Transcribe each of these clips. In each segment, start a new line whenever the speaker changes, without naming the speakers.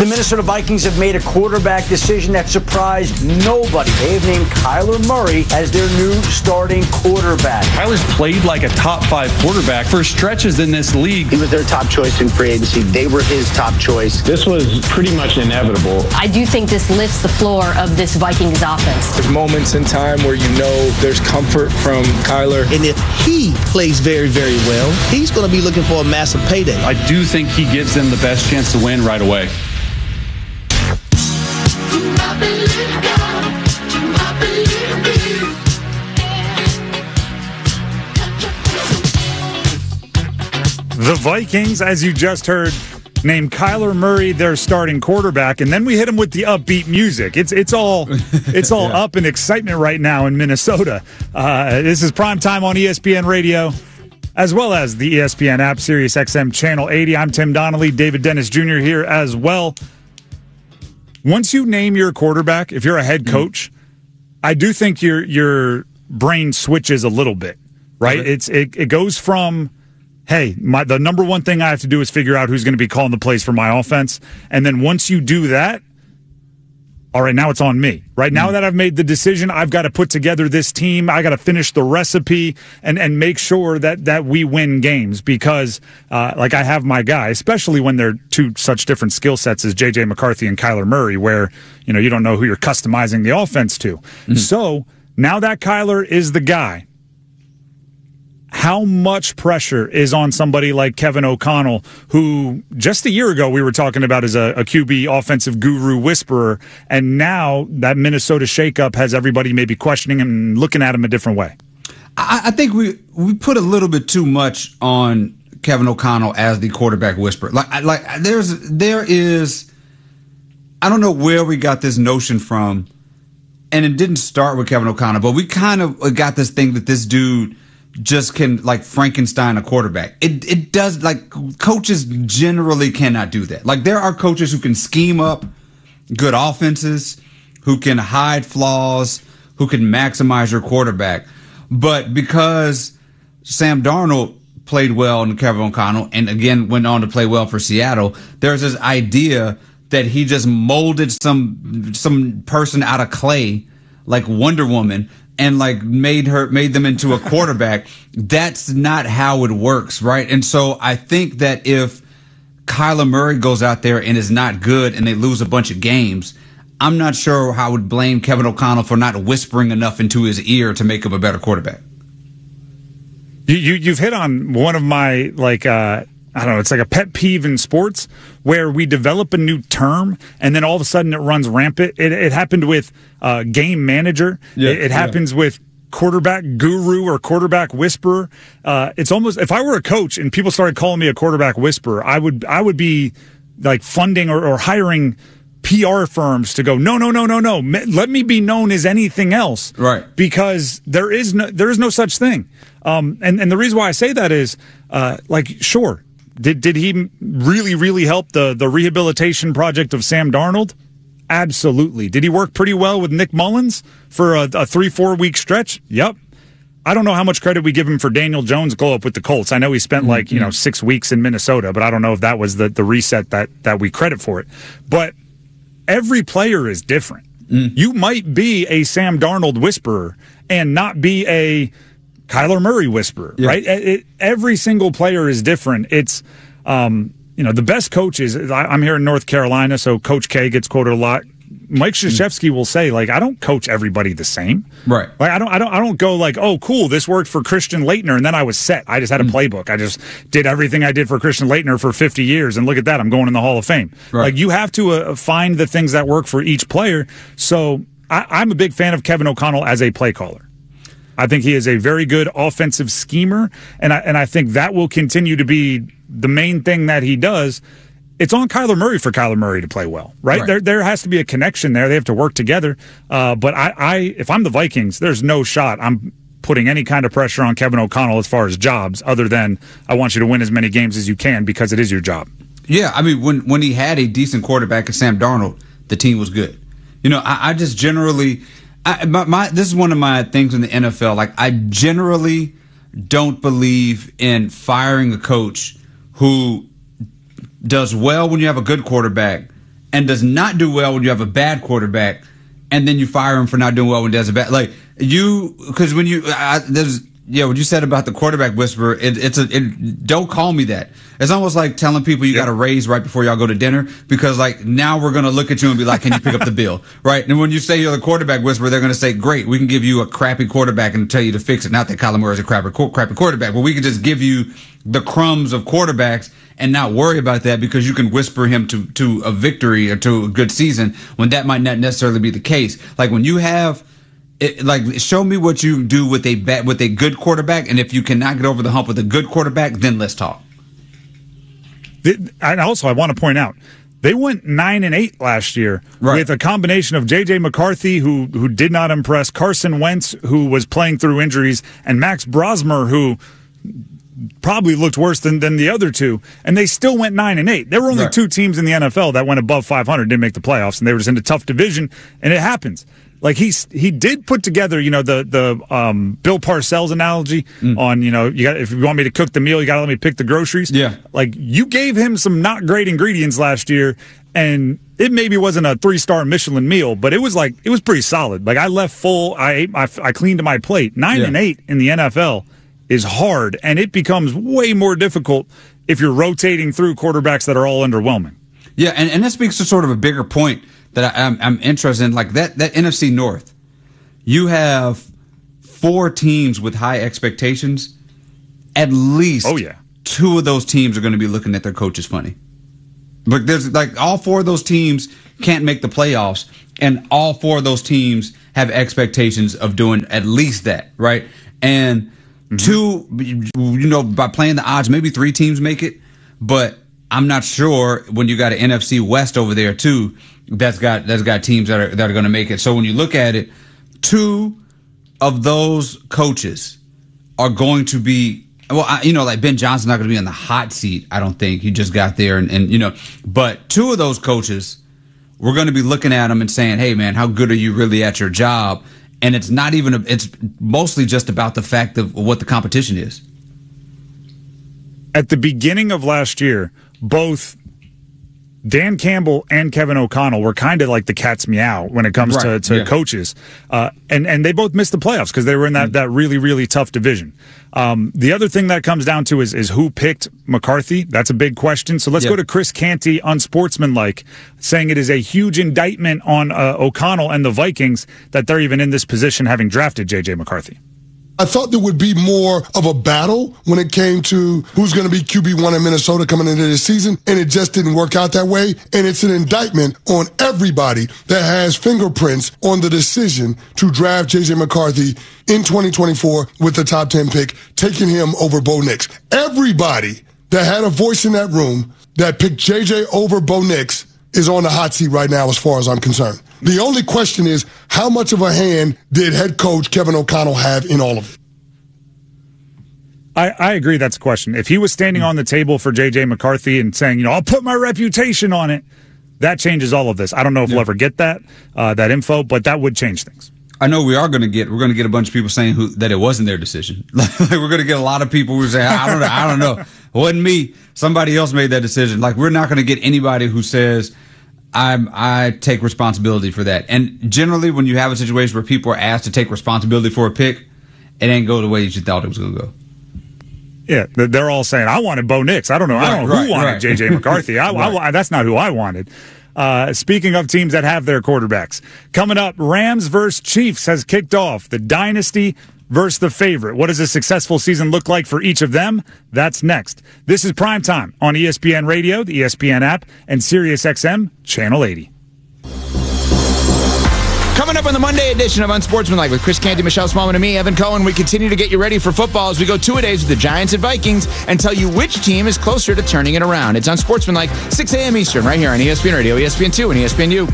The Minnesota Vikings have made a quarterback decision that surprised nobody. They've named Kyler Murray as their new starting quarterback.
Kyler's played like a top 5 quarterback for stretches in this league.
He was their top choice in free agency. They were his top choice.
This was pretty much inevitable.
I do think this lifts the floor of this Vikings offense.
There's moments in time where you know there's comfort from Kyler.
And if he plays very, very well, he's going to be looking for a massive payday.
I do think he gives them the best chance to win right away.
The Vikings, as you just heard, named Kyler Murray their starting quarterback, and then we hit him with the upbeat music. It's all yeah. Up and excitement right now in Minnesota. This is Primetime on ESPN Radio, as well as the ESPN app, Sirius XM Channel 80. I'm Tim Donnelly, David Dennis Jr. here as well. Once you name your quarterback, if you're a head coach, I do think your brain switches a little bit, right? It goes from, hey, the number one thing I have to do is figure out who's going to be calling the plays for my offense. And then once you do that, all right, now it's on me. Right now that I've made the decision, I've got to put together this team. I got to finish the recipe and make sure that we win games because, like I have my guy, especially when they're two such different skill sets as J.J. McCarthy and Kyler Murray, where, you don't know who you're customizing the offense to. So now that Kyler is the guy, how much pressure is on somebody like Kevin O'Connell, who just a year ago we were talking about as a QB offensive guru whisperer, and now that Minnesota shakeup has everybody maybe questioning him and looking at him a different way?
I think we put a little bit too much on Kevin O'Connell as the quarterback whisperer. There is, I don't know where we got this notion from, and it didn't start with Kevin O'Connell, but we kind of got this thing that this dude just can like Frankenstein a quarterback. It does, like, coaches generally cannot do that. Like, there are coaches who can scheme up good offenses, who can hide flaws, who can maximize your quarterback. But because Sam Darnold played well in Kevin O'Connell and again went on to play well for Seattle, there's this idea that he just molded some person out of clay like Wonder Woman and like made them into a quarterback. That's not how it works, right? And so I think that if Kyler Murray goes out there and is not good and they lose a bunch of games, I'm not sure how I would blame Kevin O'Connell for not whispering enough into his ear to make him a better quarterback.
You've hit on one of my, I don't know, it's like a pet peeve in sports where we develop a new term and then all of a sudden it runs rampant. It happened with game manager. Yeah, it happens with quarterback guru or quarterback whisperer. It's almost, if I were a coach and people started calling me a quarterback whisperer, I would be like funding or hiring PR firms to go, no. Let me be known as anything else.
Right.
Because there is no such thing. And the reason why I say that is, sure. Did he really, really help the rehabilitation project of Sam Darnold? Absolutely. Did he work pretty well with Nick Mullins for a 3-4 week stretch? Yep. I don't know how much credit we give him for Daniel Jones' glow up with the Colts. I know he spent 6 weeks in Minnesota, but I don't know if that was the reset that we credit for it. But every player is different. You might be a Sam Darnold whisperer and not be a Kyler Murray whisperer, right? Every single player is different. It's, the best coaches, I'm here in North Carolina, so Coach K gets quoted a lot. Mike Krzyzewski will say, I don't coach everybody the same.
Right.
Like, I don't go like, oh, cool, this worked for Christian Laettner, and then I was set. I just had a playbook. I just did everything I did for Christian Laettner for 50 years, and look at that, I'm going in the Hall of Fame. Right. Like, you have to find the things that work for each player. So I'm a big fan of Kevin O'Connell as a play caller. I think he is a very good offensive schemer, and I think that will continue to be the main thing that he does. It's on Kyler Murray for Kyler Murray to play well, right? There has to be a connection there. They have to work together. But if I'm the Vikings, there's no shot I'm putting any kind of pressure on Kevin O'Connell as far as jobs, other than I want you to win as many games as you can because it is your job.
Yeah, I mean, when he had a decent quarterback at Sam Darnold, the team was good. I just generally... this is one of my things in the NFL. Like, I generally don't believe in firing a coach who does well when you have a good quarterback and does not do well when you have a bad quarterback, and then you fire him for not doing well when he does a bad, like because when you what you said about the quarterback whisperer, don't call me that. It's almost like telling people you got a raise right before y'all go to dinner, because like now we're going to look at you and be like, can you pick up the bill? Right. And when you say you're the quarterback whisperer, they're going to say, great, we can give you a crappy quarterback and tell you to fix it. Not that Kyler Murray is a crappy quarterback, but we can just give you the crumbs of quarterbacks and not worry about that, because you can whisper him to a victory or to a good season when that might not necessarily be the case. Like when you have, show me what you do with a good quarterback, and if you cannot get over the hump with a good quarterback, then let's talk.
And also, I want to point out, they went 9-8 last year with a combination of J.J. McCarthy, who did not impress, Carson Wentz, who was playing through injuries, and Max Brosmer, who probably looked worse than the other two, and they still went 9-8. There were only two teams in the NFL that went above 500, didn't make the playoffs, and they were just in a tough division, and it happens. Like he did put together, the Bill Parcells analogy on, if you want me to cook the meal, you got to let me pick the groceries. Yeah. Like you gave him some not great ingredients last year, and it maybe wasn't a 3-star Michelin meal, but it was pretty solid. Like I left full. I cleaned my plate. 9-8 in the NFL is hard, and it becomes way more difficult if you're rotating through quarterbacks that are all underwhelming.
Yeah, and that speaks to sort of a bigger point that I'm interested in, like that NFC North. You have 4 teams with high expectations. At least 2 of those teams are going to be looking at their coaches funny. Look, there's all 4 of those teams can't make the playoffs, and all 4 of those teams have expectations of doing at least that, right? And 2, by playing the odds, maybe 3 teams make it, but I'm not sure when you got an NFC West over there too. That's got teams that are going to make it. So when you look at it, 2 of those coaches are going to be, like Ben Johnson's not going to be on the hot seat. I don't think. He just got there, and but 2 of those coaches, we're going to be looking at them and saying, hey man, how good are you really at your job? And it's not even. It's mostly just about the fact of what the competition is.
At the beginning of last year, both Dan Campbell and Kevin O'Connell were kind of like the cat's meow when it comes to coaches. And they both missed the playoffs because they were in that really, really tough division. The other thing that comes down to is who picked McCarthy. That's a big question. So let's go to Chris Canty, unsportsmanlike, saying it is a huge indictment on O'Connell and the Vikings that they're even in this position having drafted J.J. McCarthy.
I thought there would be more of a battle when it came to who's going to be QB1 in Minnesota coming into this season, and it just didn't work out that way. And it's an indictment on everybody that has fingerprints on the decision to draft J.J. McCarthy in 2024 with the top 10 pick, taking him over Bo Nix. Everybody that had a voice in that room that picked J.J. over Bo Nix is on the hot seat right now as far as I'm concerned. The only question is, how much of a hand did head coach Kevin O'Connell have in all of it?
I agree that's a question. If he was standing on the table for J.J. McCarthy and saying, I'll put my reputation on it, that changes all of this. I don't know if we'll ever get that info, but that would change things.
I know we're going to get a bunch of people saying that it wasn't their decision. We're going to get a lot of people who say, I don't know. It wasn't me. Somebody else made that decision. Like, we're not going to get anybody who says, I take responsibility for that. And generally, when you have a situation where people are asked to take responsibility for a pick, it ain't go the way you thought it was going to go.
Yeah, they're all saying, I wanted Bo Nix. I don't know who wanted J.J. McCarthy. That's not who I wanted. Speaking of teams that have their quarterbacks, coming up, Rams versus Chiefs has kicked off. The dynasty versus the favorite. What does a successful season look like for each of them? That's next. This is Primetime on ESPN Radio, the ESPN app, and SiriusXM Channel 80.
Coming up on the Monday edition of Unsportsmanlike with Chris Canty, Michelle Smallman, and me, Evan Cohen, we continue to get you ready for football as we go 2-a-days with the Giants and Vikings and tell you which team is closer to turning it around. It's Unsportsmanlike, 6 a.m. Eastern, right here on ESPN Radio, ESPN2, and ESPNU.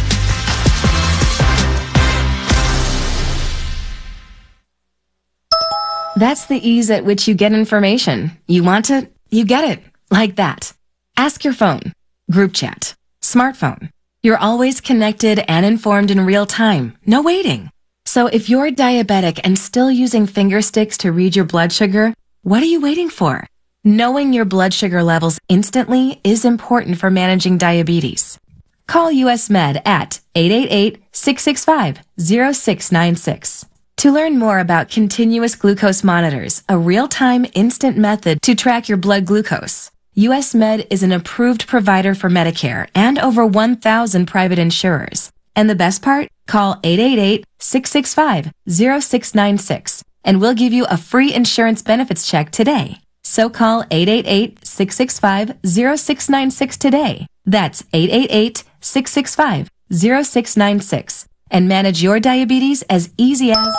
That's the ease at which you get information. You want it, you get it. Like that. Ask your phone. Group chat. Smartphone. You're always connected and informed in real time. No waiting. So if you're diabetic and still using finger sticks to read your blood sugar, what are you waiting for? Knowing your blood sugar levels instantly is important for managing diabetes. Call US Med at 888-665-0696. To learn more about continuous glucose monitors, a real-time instant method to track your blood glucose, US Med is an approved provider for Medicare and over 1,000 private insurers. And the best part? Call 888-665-0696 and we'll give you a free insurance benefits check today. So call 888-665-0696 today. That's 888-665-0696 and manage your diabetes as easy as...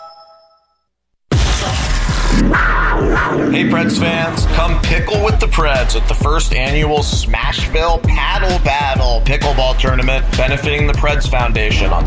Hey Preds fans, come pickle with the Preds at the first annual Smashville Paddle Battle pickleball tournament benefiting the Preds Foundation on